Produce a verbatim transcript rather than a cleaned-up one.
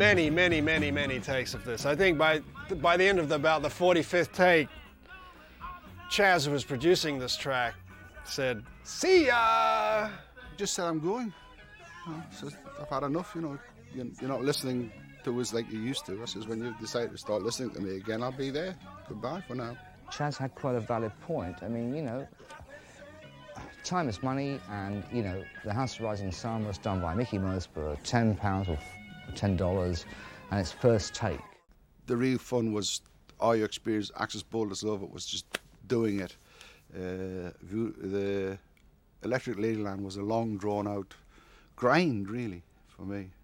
many, many, many, many takes of this. I think by by the end of the, about the forty-fifth take, Chaz, who was producing this track, said, "See ya!" Just said, I'm going. You know, so I've had enough, you know. You're not listening to us like you used to. I says, when you decide to start listening to me again, I'll be there. Goodbye for now. Chaz had quite a valid point. I mean, you know, time is money, and, you know, The House of Rising Sun was done by Mickey Most for ten pounds or ten dollars, and its first take. The real fun was all your experience. Axis Boldest Love, it was just doing it. Uh, the Electric Ladyland was a long, drawn-out grind, really, for me.